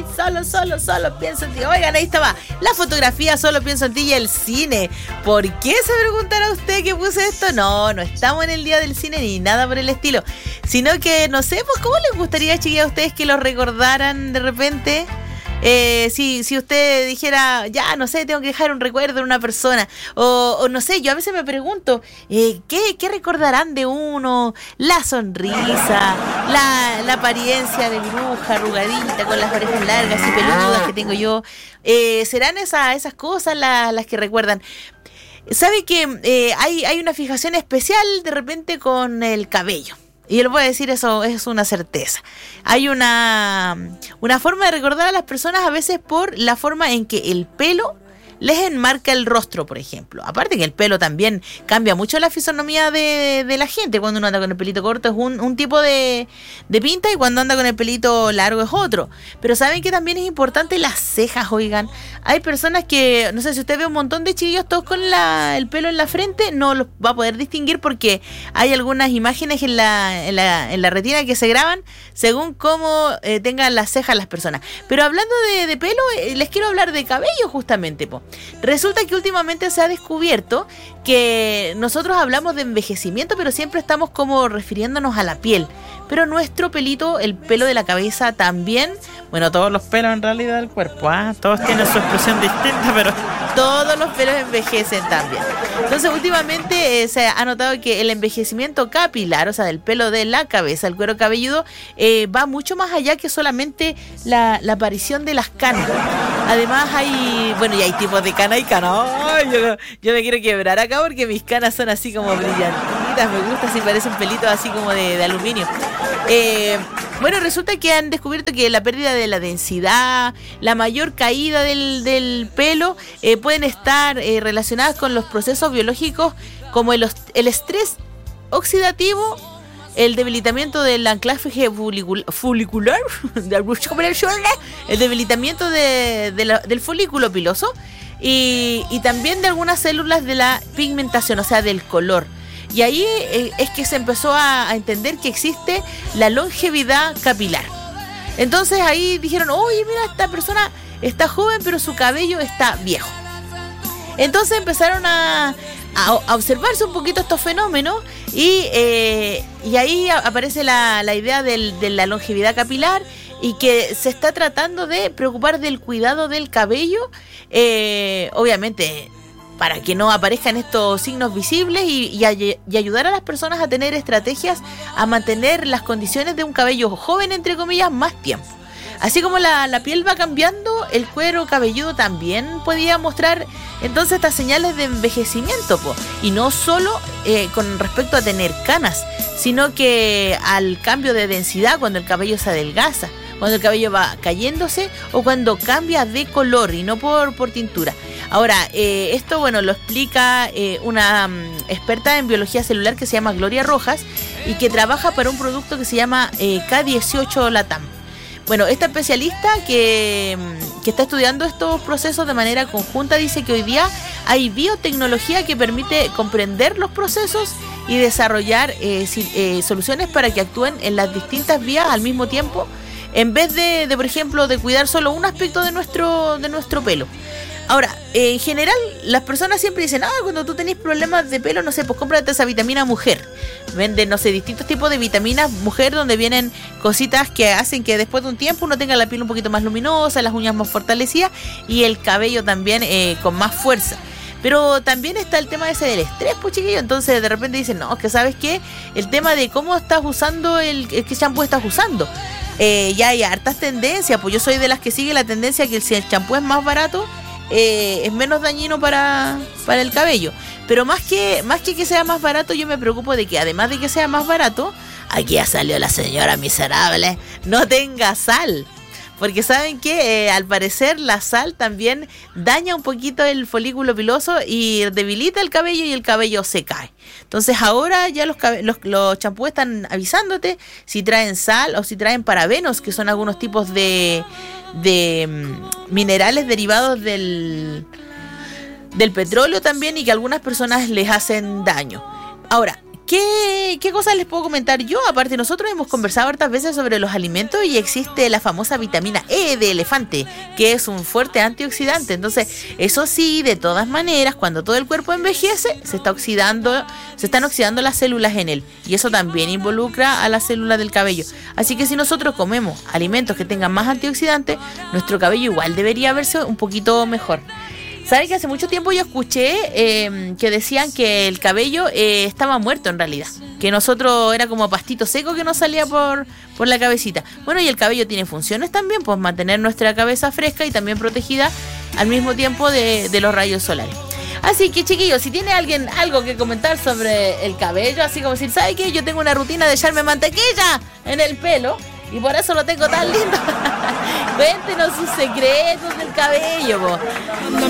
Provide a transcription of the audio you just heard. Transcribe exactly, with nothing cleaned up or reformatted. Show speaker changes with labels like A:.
A: solo, solo, solo pienso en ti. Oigan, ahí estaba la fotografía Solo pienso en ti y el cine. ¿Por qué se preguntará usted que puse esto? No, no estamos en el día del cine ni nada por el estilo, sino que, no sé, pues, ¿cómo les gustaría, chiquillas, a ustedes que lo recordaran de repente? Eh, si, si usted dijera, ya, no sé, tengo que dejar un recuerdo en una persona, o, o no sé, yo a veces me pregunto, eh, ¿qué, ¿qué recordarán de uno? La sonrisa, la, la apariencia de bruja, arrugadita, con las orejas largas y peludas que tengo yo. Eh, ¿serán esa, esas cosas las, las que recuerdan? ¿Sabe que eh, hay, hay una fijación especial de repente con el cabello? Y les voy a decir, eso es una certeza. Hay una, una forma de recordar a las personas a veces por la forma en que el pelo les enmarca el rostro, por ejemplo. Aparte que el pelo también cambia mucho la fisonomía de, de la gente. Cuando uno anda con el pelito corto es un, un tipo de, de pinta, y cuando anda con el pelito largo es otro. Pero ¿saben que también es importante las cejas? Oigan, hay personas que, no sé, si usted ve un montón de chiquillos todos con la, el pelo en la frente, no los va a poder distinguir porque hay algunas imágenes en la, en la, en la retina que se graban según cómo eh, tengan las cejas las personas. Pero hablando de, de pelo, eh, les quiero hablar de cabello justamente, po. Resulta que últimamente se ha descubierto que nosotros hablamos de envejecimiento, pero siempre estamos como refiriéndonos a la piel. Pero nuestro pelito, el pelo de la cabeza también, bueno, todos los pelos en realidad del cuerpo, ¿eh? Todos tienen su expresión distinta, pero todos los pelos envejecen también. Entonces últimamente eh, se ha notado que el envejecimiento capilar, o sea, del pelo de la cabeza, el cuero cabelludo, eh, va mucho más allá que solamente la, la aparición de las canas. Además hay, bueno, y hay tipos de cana y cana. Ay, yo, yo me quiero quebrar acá porque mis canas son así como brillantitas, me gusta, así parecen pelitos así como de, de aluminio. Eh, bueno, resulta que han descubierto que la pérdida de la densidad, la mayor caída del, del pelo, eh, pueden estar eh, relacionadas con los procesos biológicos como el, el estrés oxidativo, el debilitamiento del anclaje folicular, el debilitamiento de, de la, del folículo piloso y, y también de algunas células de la pigmentación, o sea, del color. Y ahí eh, es que se empezó a, a entender que existe la longevidad capilar. Entonces ahí dijeron, oye, mira, esta persona está joven, pero su cabello está viejo. Entonces empezaron a, a, a observarse un poquito estos fenómenos y, eh, y ahí aparece la, la idea del, de la longevidad capilar y que se está tratando de preocupar del cuidado del cabello, eh, obviamente para que no aparezcan estos signos visibles y, y, ay- y ayudar a las personas a tener estrategias a mantener las condiciones de un cabello joven, entre comillas, más tiempo. Así como la, la piel va cambiando, el cuero cabelludo también podía mostrar entonces estas señales de envejecimiento, po. Y no solo eh, con respecto a tener canas, sino que al cambio de densidad cuando el cabello se adelgaza, cuando el cabello va cayéndose o cuando cambia de color y no por, por tintura. Ahora, eh, esto bueno lo explica eh, una um, experta en biología celular que se llama Gloria Rojas y que trabaja para un producto que se llama eh, K dieciocho Latam. Bueno, esta especialista que, que está estudiando estos procesos de manera conjunta dice que hoy día hay biotecnología que permite comprender los procesos y desarrollar eh, si, eh, soluciones para que actúen en las distintas vías al mismo tiempo, en vez de, de por ejemplo, de cuidar solo un aspecto de nuestro, de nuestro pelo. Ahora, eh, en general, las personas siempre dicen, ah, cuando tú tenés problemas de pelo, no sé, pues cómprate esa vitamina mujer. Venden, no sé, distintos tipos de vitaminas mujer donde vienen cositas que hacen que después de un tiempo uno tenga la piel un poquito más luminosa, las uñas más fortalecidas y el cabello también eh, con más fuerza. Pero también está el tema ese del estrés, pues chiquillo. Entonces de repente dicen, no, que sabes qué, el tema de cómo estás usando el, el qué champú estás usando. Eh, ya hay hartas tendencias, pues yo soy de las que sigue la tendencia que si el champú es más barato, Eh, es menos dañino para, para el cabello. Pero más que, más que que sea más barato, yo me preocupo de que además de que sea más barato, aquí ya salió la señora miserable, no tenga sal. Porque saben que eh, al parecer la sal también daña un poquito el folículo piloso y debilita el cabello y el cabello se cae. Entonces ahora ya los, cabe- los, los champús están avisándote si traen sal o si traen parabenos, que son algunos tipos de, de mm, minerales derivados del, del petróleo también y que a algunas personas les hacen daño. Ahora, ¿Qué, ¿Qué cosas les puedo comentar yo? Aparte, nosotros hemos conversado hartas veces sobre los alimentos y existe la famosa vitamina E de elefante, que es un fuerte antioxidante. Entonces, eso sí, de todas maneras, cuando todo el cuerpo envejece, se está oxidando, se están oxidando las células en él. Y eso también involucra a las células del cabello. Así que si nosotros comemos alimentos que tengan más antioxidantes, nuestro cabello igual debería verse un poquito mejor. ¿Saben que hace mucho tiempo yo escuché eh, que decían que el cabello eh, estaba muerto en realidad? Que nosotros era como pastito seco que nos salía por, por la cabecita. Bueno, y el cabello tiene funciones también, pues mantener nuestra cabeza fresca y también protegida al mismo tiempo de, de los rayos solares. Así que, chiquillos, si tiene alguien algo que comentar sobre el cabello, así como decir, ¿sabe qué? Yo tengo una rutina de echarme mantequilla en el pelo y por eso lo tengo tan lindo. Cuéntenos sus secretos del cabello, po.